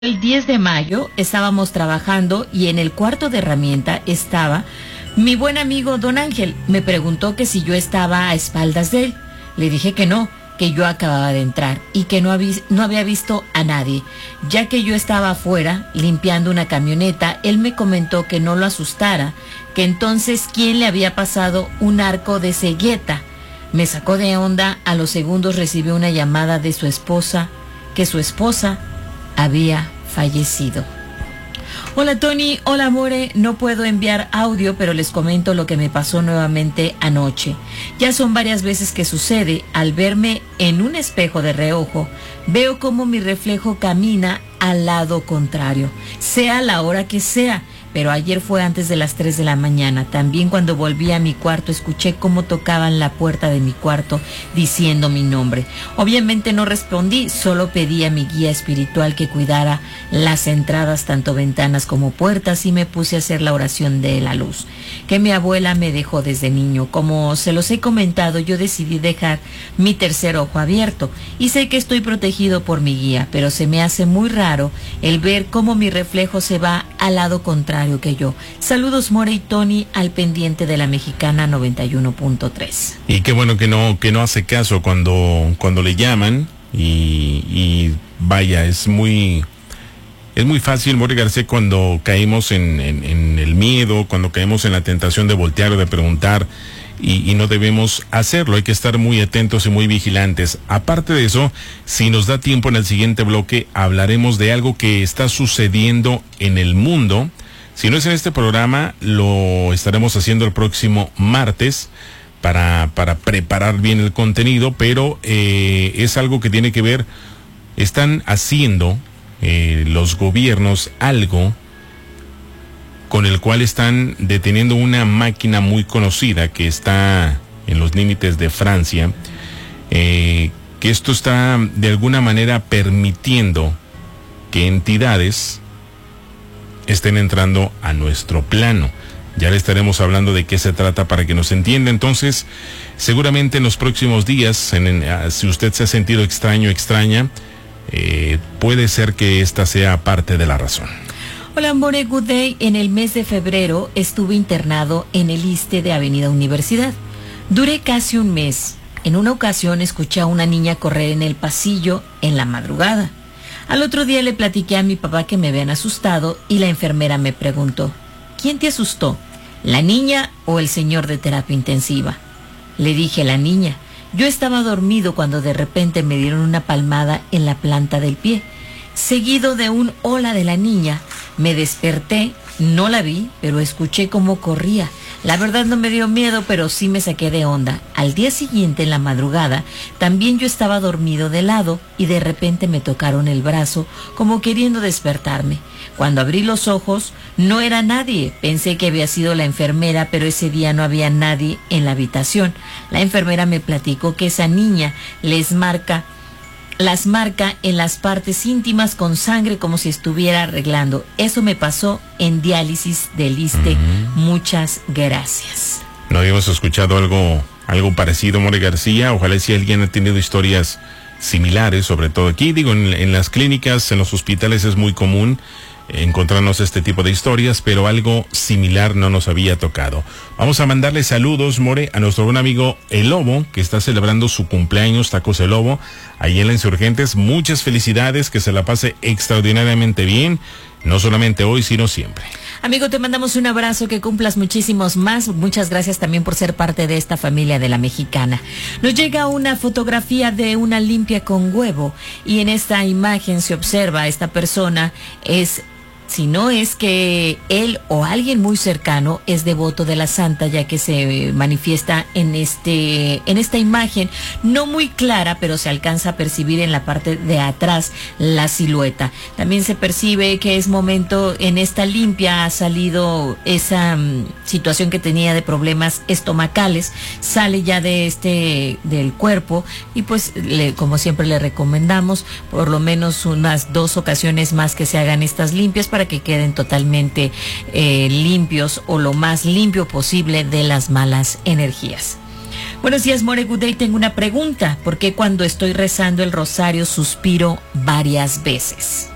El 10 de mayo estábamos trabajando y en el cuarto de herramienta estaba mi buen amigo Don Ángel. Me preguntó que si yo estaba a espaldas de él. Le dije que no, que yo acababa de entrar y que no había visto a nadie. Ya que yo estaba afuera limpiando una camioneta, él me comentó que no lo asustara, que entonces quién le había pasado un arco de cegueta. Me sacó de onda. A los segundos recibió una llamada de su esposa, que su esposa había fallecido. Hola Tony, hola More, no puedo enviar audio, pero les comento lo que me pasó nuevamente anoche. Ya son varias veces que sucede. Al verme en un espejo de reojo, veo cómo mi reflejo camina al lado contrario, sea la hora que sea. Pero ayer fue antes de las 3 de la mañana. También cuando volví a mi cuarto escuché cómo tocaban la puerta de mi cuarto diciendo mi nombre. Obviamente no respondí, solo pedí a mi guía espiritual que cuidara las entradas, tanto ventanas como puertas, y me puse a hacer la oración de la luz, que mi abuela me dejó desde niño. Como se los he comentado, yo decidí dejar mi tercer ojo abierto y sé que estoy protegido por mi guía, pero se me hace muy raro el ver cómo mi reflejo se va al lado contrario que yo. Saludos More y Tony, al pendiente de la Mexicana 91.3. Y qué bueno que no hace caso cuando le llaman y vaya, es muy fácil, More García, cuando caemos en el miedo, cuando caemos en la tentación de voltear o de preguntar, y no debemos hacerlo. Hay que estar muy atentos y muy vigilantes. Aparte de eso, si nos da tiempo en el siguiente bloque, hablaremos de algo que está sucediendo en el mundo. Si no es en este programa, lo estaremos haciendo el próximo martes para preparar bien el contenido, pero es algo que tiene que ver, están haciendo los gobiernos algo con el cual están deteniendo una máquina muy conocida que está en los límites de Francia, que esto está de alguna manera permitiendo que entidades estén entrando a nuestro plano. Ya le estaremos hablando de qué se trata para que nos entienda. Entonces, seguramente en los próximos días, si usted se ha sentido extraño, extraña, puede ser que esta sea parte de la razón. Hola More, good day. En el mes de febrero estuve internado en el ISSSTE de Avenida Universidad. Duré casi un mes. En una ocasión escuché a una niña correr en el pasillo en la madrugada. Al otro día le platiqué a mi papá que me habían asustado y la enfermera me preguntó: ¿quién te asustó? ¿La niña o el señor de terapia intensiva? Le dije: la niña. Yo estaba dormido cuando de repente me dieron una palmada en la planta del pie, seguido de un hola de la niña. Me desperté, no la vi, pero escuché cómo corría. La verdad no me dio miedo, pero sí me saqué de onda. Al día siguiente, en la madrugada, también yo estaba dormido de lado y de repente me tocaron el brazo como queriendo despertarme. Cuando abrí los ojos, no era nadie. Pensé que había sido la enfermera, pero ese día no había nadie en la habitación. La enfermera me platicó que esa niña las marca en las partes íntimas con sangre como si estuviera arreglando. Eso me pasó en diálisis del ISSSTE. Muchas gracias. No habíamos escuchado algo parecido, More García. Ojalá si alguien ha tenido historias similares, sobre todo aquí. Digo, en las clínicas, en los hospitales es muy común encontrarnos este tipo de historias, pero algo similar no nos había tocado. Vamos a mandarle saludos, More, a nuestro buen amigo El Lobo, que está celebrando su cumpleaños, Tacos El Lobo, ahí en la Insurgentes. Muchas felicidades, que se la pase extraordinariamente bien, no solamente hoy, sino siempre. Amigo, te mandamos un abrazo, que cumplas muchísimos más. Muchas gracias también por ser parte de esta familia de la Mexicana. Nos llega una fotografía de una limpia con huevo y en esta imagen se observa esta persona si no es que él o alguien muy cercano es devoto de la santa, ya que se manifiesta en esta imagen, no muy clara, pero se alcanza a percibir en la parte de atrás la silueta. También se percibe que es momento, en esta limpia ha salido esa situación que tenía de problemas estomacales, sale ya del cuerpo, y pues como siempre le recomendamos por lo menos unas 2 ocasiones más que se hagan estas limpias para que queden totalmente limpios, o lo más limpio posible, de las malas energías. Buenos días, More, good day. Tengo una pregunta. ¿Por qué cuando estoy rezando el rosario suspiro varias veces?